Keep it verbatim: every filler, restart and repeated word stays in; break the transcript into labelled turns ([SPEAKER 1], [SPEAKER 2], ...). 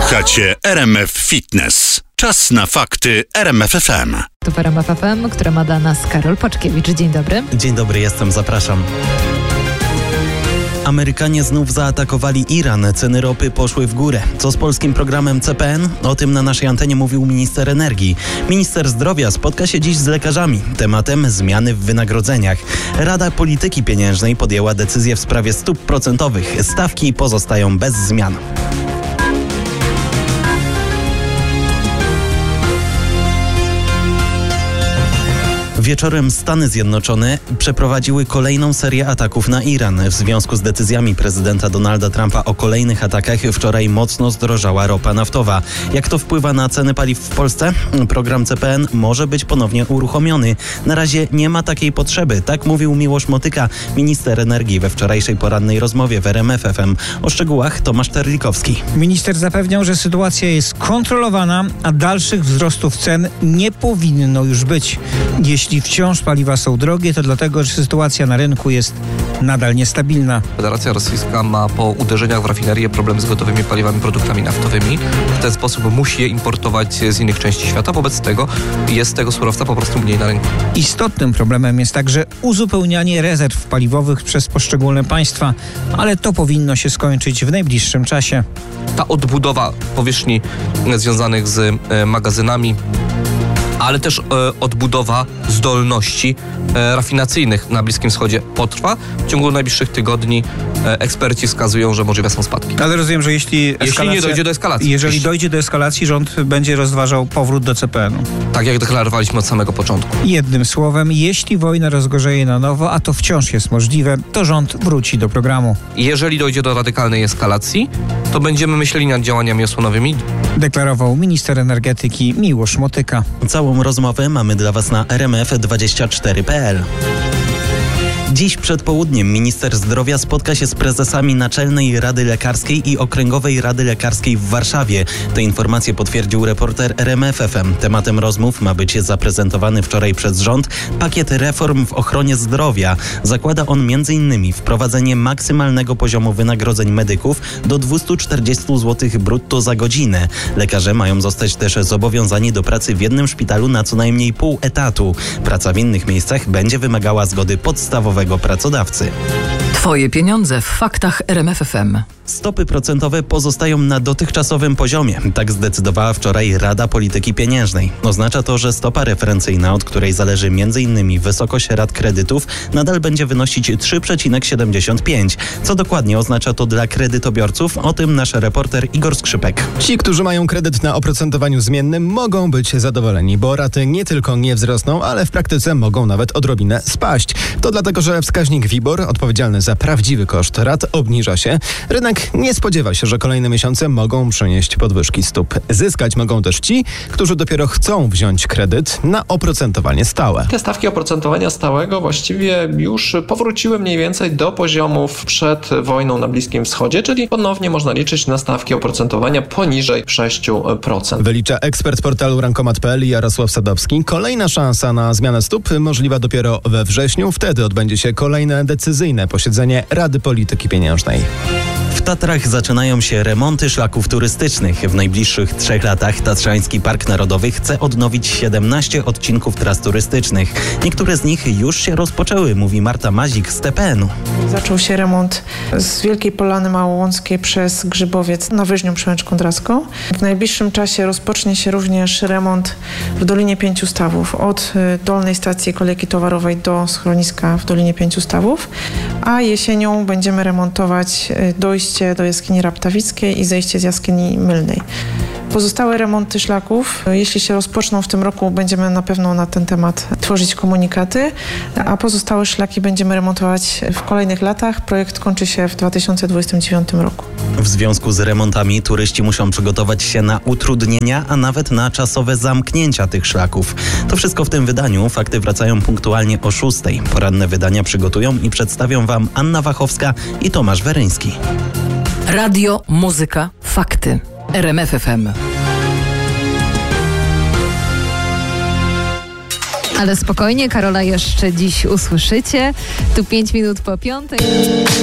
[SPEAKER 1] Słuchacie R M F Fitness. Czas na fakty R M F F M.
[SPEAKER 2] Tu w R M F F M, które ma dla nas Karol Paczkiewicz. Dzień dobry.
[SPEAKER 3] Dzień dobry, jestem, zapraszam. Amerykanie znów zaatakowali Iran. Ceny ropy poszły w górę. Co z polskim programem C P N? O tym na naszej antenie mówił minister energii. Minister zdrowia spotka się dziś z lekarzami. Tematem zmiany w wynagrodzeniach. Rada Polityki Pieniężnej podjęła decyzję w sprawie stóp procentowych. Stawki pozostają bez zmian. Wieczorem Stany Zjednoczone przeprowadziły kolejną serię ataków na Iran. W związku z decyzjami prezydenta Donalda Trumpa o kolejnych atakach wczoraj mocno zdrożała ropa naftowa. Jak to wpływa na ceny paliw w Polsce? Program C P N może być ponownie uruchomiony. Na razie nie ma takiej potrzeby. Tak mówił Miłosz Motyka, minister energii, we wczorajszej porannej rozmowie w R M F F M. O szczegółach Tomasz Terlikowski.
[SPEAKER 4] Minister zapewniał, że sytuacja jest kontrolowana, a dalszych wzrostów cen nie powinno już być. Jeśli wciąż paliwa są drogie, to dlatego, że sytuacja na rynku jest nadal niestabilna.
[SPEAKER 5] Federacja Rosyjska ma po uderzeniach w rafinerię problem z gotowymi paliwami, produktami naftowymi. W ten sposób musi je importować z innych części świata. Wobec tego jest tego surowca po prostu mniej na rynku.
[SPEAKER 4] Istotnym problemem jest także uzupełnianie rezerw paliwowych przez poszczególne państwa, ale to powinno się skończyć w najbliższym czasie.
[SPEAKER 5] Ta odbudowa powierzchni związanych z e, magazynami, ale też e, odbudowa zdolności e, rafinacyjnych na Bliskim Wschodzie potrwa. W ciągu najbliższych tygodni e, eksperci wskazują, że możliwe są spadki.
[SPEAKER 4] Ale rozumiem, że jeśli,
[SPEAKER 5] jeśli nie dojdzie do eskalacji.
[SPEAKER 4] Jeżeli
[SPEAKER 5] oczywiście.
[SPEAKER 4] dojdzie do eskalacji, rząd będzie rozważał powrót do C P N-u.
[SPEAKER 5] Tak jak deklarowaliśmy od samego początku.
[SPEAKER 4] Jednym słowem, jeśli wojna rozgorzeje na nowo, a to wciąż jest możliwe, to rząd wróci do programu.
[SPEAKER 5] Jeżeli dojdzie do radykalnej eskalacji, to będziemy myśleli nad działaniami osłonowymi.
[SPEAKER 4] Deklarował minister energetyki Miłosz Motyka.
[SPEAKER 3] Całą rozmowę mamy dla Was na R M F dwadzieścia cztery kropka p l. Dziś przed południem minister zdrowia spotka się z prezesami Naczelnej Rady Lekarskiej i Okręgowej Rady Lekarskiej w Warszawie. Te informacje potwierdził reporter R M F F M. Tematem rozmów ma być zaprezentowany wczoraj przez rząd pakiet reform w ochronie zdrowia. Zakłada on między innymi wprowadzenie maksymalnego poziomu wynagrodzeń medyków do dwieście czterdzieści złotych brutto za godzinę. Lekarze mają zostać też zobowiązani do pracy w jednym szpitalu na co najmniej pół etatu. Praca w innych miejscach będzie wymagała zgody podstawowej pracodawcy.
[SPEAKER 2] Twoje pieniądze w faktach R M F F M.
[SPEAKER 3] Stopy procentowe pozostają na dotychczasowym poziomie. Tak zdecydowała wczoraj Rada Polityki Pieniężnej. Oznacza to, że stopa referencyjna, od której zależy między innymi wysokość rat kredytów, nadal będzie wynosić trzy przecinek siedemdziesiąt pięć. Co dokładnie oznacza to dla kredytobiorców? O tym nasz reporter Igor Skrzypek.
[SPEAKER 6] Ci, którzy mają kredyt na oprocentowaniu zmiennym, mogą być zadowoleni, bo raty nie tylko nie wzrosną, ale w praktyce mogą nawet odrobinę spaść. To dlatego, że wskaźnik WIBOR, odpowiedzialny za prawdziwy koszt rat, obniża się. Rynek nie spodziewa się, że kolejne miesiące mogą przynieść podwyżki stóp. Zyskać mogą też ci, którzy dopiero chcą wziąć kredyt na oprocentowanie stałe.
[SPEAKER 7] Te stawki oprocentowania stałego właściwie już powróciły mniej więcej do poziomów przed wojną na Bliskim Wschodzie, czyli ponownie można liczyć na stawki oprocentowania poniżej sześć procent.
[SPEAKER 6] Wylicza ekspert portalu rankomat kropka p l Jarosław Sadowski. Kolejna szansa na zmianę stóp możliwa dopiero we wrześniu. Wtedy odbędzie się kolejne decyzyjne posiedzenie Rady Polityki Pieniężnej.
[SPEAKER 3] W Tatrach zaczynają się remonty szlaków turystycznych. W najbliższych trzech latach Tatrzański Park Narodowy chce odnowić siedemnaście odcinków tras turystycznych. Niektóre z nich już się rozpoczęły, mówi Marta Mazik z T P N-u.
[SPEAKER 8] Zaczął się remont z Wielkiej Polany Małołąckiej przez Grzybowiec na Wyżnią Przełęczką Drawską. W najbliższym czasie rozpocznie się również remont w Dolinie Pięciu Stawów, od dolnej stacji kolejki towarowej do schroniska w Dolinie Pięciu Stawów, a jesienią będziemy remontować dojście do jaskini Raptawickiej i zejście z jaskini Mylnej. Pozostałe remonty szlaków, jeśli się rozpoczną w tym roku, będziemy na pewno na ten temat tworzyć komunikaty, a pozostałe szlaki będziemy remontować w kolejnych latach. Projekt kończy się w dwa tysiące dwudziestym dziewiątym roku.
[SPEAKER 3] W związku z remontami turyści muszą przygotować się na utrudnienia, a nawet na czasowe zamknięcia tych szlaków. To wszystko w tym wydaniu. Fakty wracają punktualnie o szóstej. Poranne wydania przygotują i przedstawią Wam Anna Wachowska i Tomasz Weryński.
[SPEAKER 2] Radio, muzyka, fakty. R M F F M. Ale spokojnie, Karola jeszcze dziś usłyszycie. Tu pięć minut po piątej.